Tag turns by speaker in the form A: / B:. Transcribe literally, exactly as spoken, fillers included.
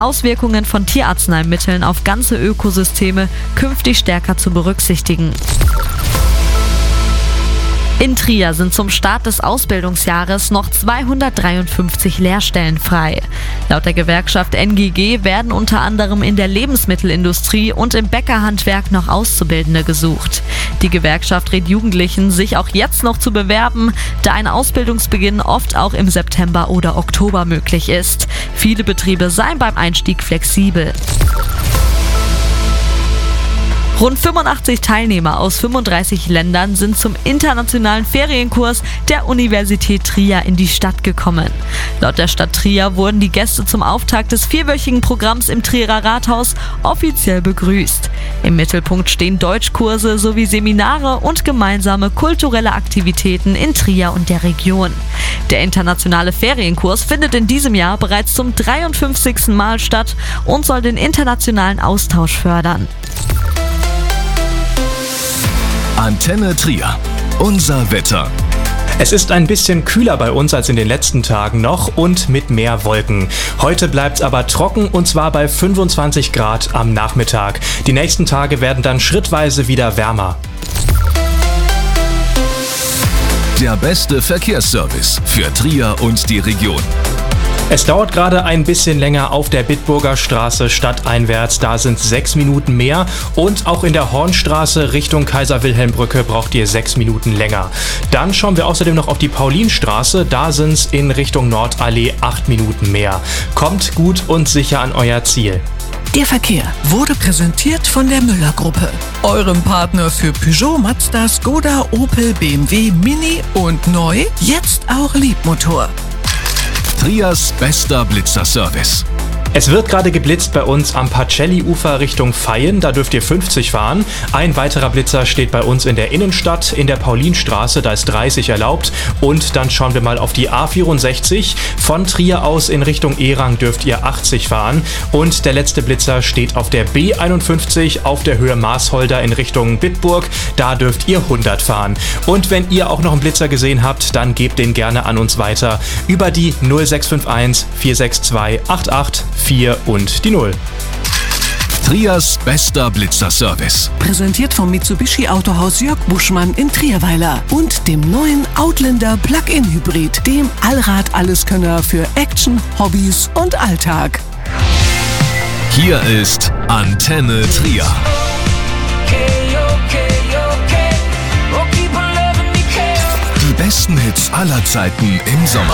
A: Auswirkungen von Tierarzneimitteln auf ganze Ökosysteme künftig stärker zu berücksichtigen. In Trier sind zum Start des Ausbildungsjahres noch zweihundertdreiundfünfzig Lehrstellen frei. Laut der Gewerkschaft N G G werden unter anderem in der Lebensmittelindustrie und im Bäckerhandwerk noch Auszubildende gesucht. Die Gewerkschaft rät Jugendlichen, sich auch jetzt noch zu bewerben, da ein Ausbildungsbeginn oft auch im September oder Oktober möglich ist. Viele Betriebe seien beim Einstieg flexibel. Rund fünfundachtzig Teilnehmer aus fünfunddreißig Ländern sind zum internationalen Ferienkurs der Universität Trier in die Stadt gekommen. Laut der Stadt Trier wurden die Gäste zum Auftakt des vierwöchigen Programms im Trierer Rathaus offiziell begrüßt. Im Mittelpunkt stehen Deutschkurse sowie Seminare und gemeinsame kulturelle Aktivitäten in Trier und der Region. Der internationale Ferienkurs findet in diesem Jahr bereits zum dreiundfünfzigsten Mal statt und soll den internationalen Austausch fördern.
B: Antenne Trier. Unser Wetter.
C: Es ist ein bisschen kühler bei uns als in den letzten Tagen noch und mit mehr Wolken. Heute bleibt es aber trocken und zwar bei fünfundzwanzig Grad am Nachmittag. Die nächsten Tage werden dann schrittweise wieder wärmer.
B: Der beste Verkehrsservice für Trier und die Region.
C: Es dauert gerade ein bisschen länger auf der Bitburger Straße stadteinwärts, da sind sechs Minuten mehr und auch in der Hornstraße Richtung Kaiser-Wilhelm-Brücke braucht ihr sechs Minuten länger. Dann schauen wir außerdem noch auf die Paulinstraße, da sind es in Richtung Nordallee acht Minuten mehr. Kommt gut und sicher an euer Ziel.
D: Der Verkehr wurde präsentiert von der Müller-Gruppe, eurem Partner für Peugeot, Mazda, Skoda, Opel, B M W, Mini und neu, jetzt auch Liebmotor.
B: Triers bester Blitzerservice.
C: Es wird gerade geblitzt bei uns am Pacelli-Ufer Richtung Vaihingen, da dürft ihr fünfzig fahren. Ein weiterer Blitzer steht bei uns in der Innenstadt, in der Paulinstraße, da ist dreißig erlaubt. Und dann schauen wir mal auf die A vierundsechzig. Von Trier aus in Richtung Erang dürft ihr achtzig fahren. Und der letzte Blitzer steht auf der B einundfünfzig auf der Höhe Maasholder in Richtung Bitburg, da dürft ihr hundert fahren. Und wenn ihr auch noch einen Blitzer gesehen habt, dann gebt den gerne an uns weiter über die null sechs fünf eins vier sechs zwei acht acht vier und die null.
B: Triers bester Blitzerservice.
D: Präsentiert vom Mitsubishi Autohaus Jörg Buschmann in Trierweiler und dem neuen Outlander Plug-in Hybrid, dem Allrad-Alleskönner für Action, Hobbys und Alltag.
B: Hier ist Antenne Trier. Die besten Hits aller Zeiten im Sommer.